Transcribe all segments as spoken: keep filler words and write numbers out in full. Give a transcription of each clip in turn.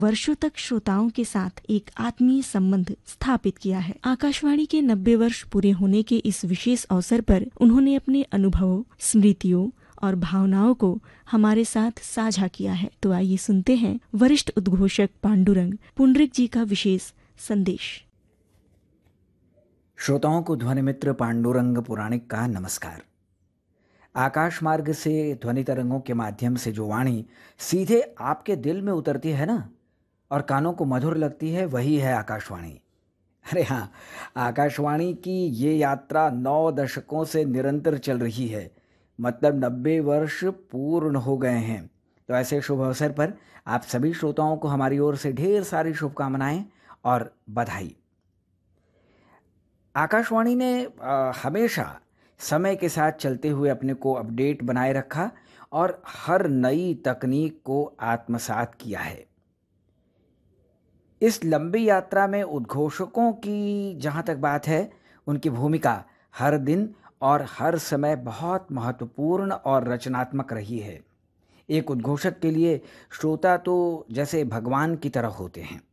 वर्षों तक श्रोताओं के साथ एक आत्मीय संबंध स्थापित किया है। आकाशवाणी के नब्बे वर्ष पूरे होने के इस विशेष अवसर पर उन्होंने अपने अनुभवों, स्मृतियों और भावनाओं को हमारे साथ साझा किया है। तो आइए सुनते हैं वरिष्ठ उद्घोषक पांडुरंग पुंडरीक जी का विशेष संदेश। श्रोताओं को ध्वनि मित्र पांडुरंग पुराणिक का नमस्कार। आकाश मार्ग से ध्वनि तरंगों के माध्यम से जो वाणी सीधे आपके दिल में उतरती है ना, और कानों को मधुर लगती है, वही है आकाशवाणी। अरे हाँ, आकाशवाणी की ये यात्रा नौ दशकों से निरंतर चल रही है, मतलब नब्बे वर्ष पूर्ण हो गए हैं। तो ऐसे शुभ अवसर पर आप सभी श्रोताओं को हमारी ओर से ढेर सारी शुभकामनाएं और बधाई। आकाशवाणी ने आ, हमेशा समय के साथ चलते हुए अपने को अपडेट बनाए रखा और हर नई तकनीक को आत्मसात किया है। इस लंबी यात्रा में उद्घोषकों की जहाँ तक बात है, उनकी भूमिका हर दिन और हर समय बहुत महत्वपूर्ण और रचनात्मक रही है। एक उद्घोषक के लिए श्रोता तो जैसे भगवान की तरह होते हैं।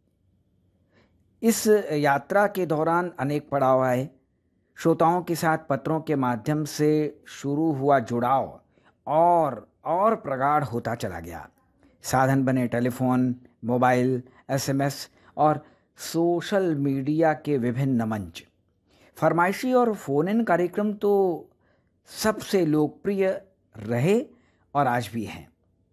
इस यात्रा के दौरान अनेक पड़ाव आए। श्रोताओं के साथ पत्रों के माध्यम से शुरू हुआ जुड़ाव और और प्रगाढ़ होता चला गया। साधन बने टेलीफोन, मोबाइल, एसएमएस और सोशल मीडिया के विभिन्न मंच। फरमाइशी और फ़ोन इन कार्यक्रम तो सबसे लोकप्रिय रहे और आज भी हैं।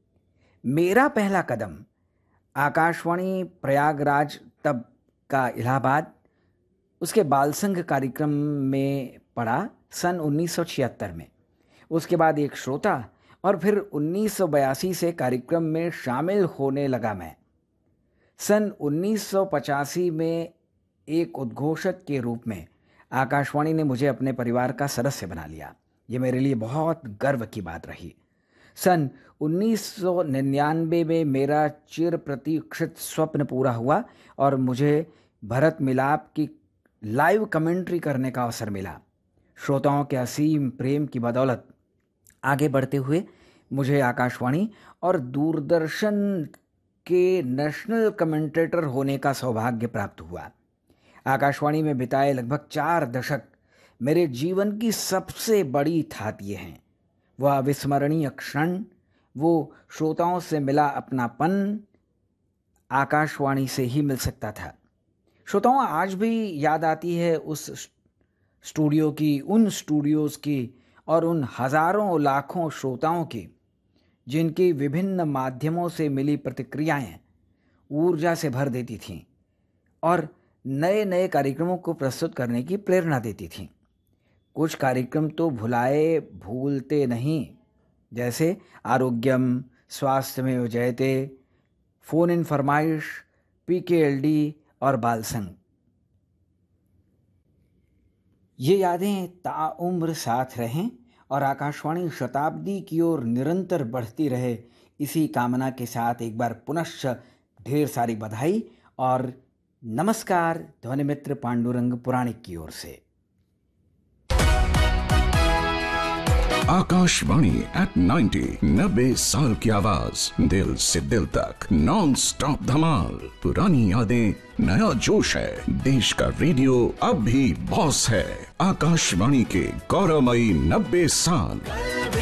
मेरा पहला कदम आकाशवाणी प्रयागराज तब का इलाहाबाद, उसके बाल संघ कार्यक्रम में पड़ा सन उन्नीस सौ छिहत्तर में। उसके बाद एक श्रोता और फिर उन्नीस सौ बयासी से कार्यक्रम में शामिल होने लगा मैं। सन उन्नीस सौ पचासी में एक उद्घोषक के रूप में आकाशवाणी ने मुझे अपने परिवार का सदस्य बना लिया। ये मेरे लिए बहुत गर्व की बात रही। सन उन्नीस सौ निन्यानवे में मेरा चिर प्रतीक्षित स्वप्न पूरा हुआ और मुझे भरत मिलाप की लाइव कमेंट्री करने का अवसर मिला। श्रोताओं के असीम प्रेम की बदौलत आगे बढ़ते हुए मुझे आकाशवाणी और दूरदर्शन के नेशनल कमेंटेटर होने का सौभाग्य प्राप्त हुआ। आकाशवाणी में बिताए लगभग चार दशक मेरे जीवन की सबसे बड़ी थातिये हैं। वह अविस्मरणीय क्षण, वो श्रोताओं से मिला अपनापन आकाशवाणी से ही मिल सकता था। श्रोताओं, आज भी याद आती है उस स्टूडियो की, उन स्टूडियोज़ की और उन हज़ारों लाखों श्रोताओं की जिनकी विभिन्न माध्यमों से मिली प्रतिक्रियाएं ऊर्जा से भर देती थीं और नए नए कार्यक्रमों को प्रस्तुत करने की प्रेरणा देती थीं। कुछ कार्यक्रम तो भुलाए भूलते नहीं, जैसे आरोग्यम, स्वास्थ्य में जयते, फ़ोन इन फरमाइश, पीकेएलडी और बाल संघ। ये यादें ताउम्र साथ रहें और आकाशवाणी शताब्दी की ओर निरंतर बढ़ती रहे, इसी कामना के साथ एक बार पुनश्च ढेर सारी बधाई और नमस्कार ध्वनि मित्र पांडुरंग पुराणिक की ओर से। आकाशवाणी एट नाइन्टी, नब्बे साल की आवाज, दिल से दिल तक, नॉन स्टॉप धमाल। पुरानी यादें, नया जोश है। देश का रेडियो अब भी बॉस है। आकाशवाणी के गौरवमयी नब्बे साल।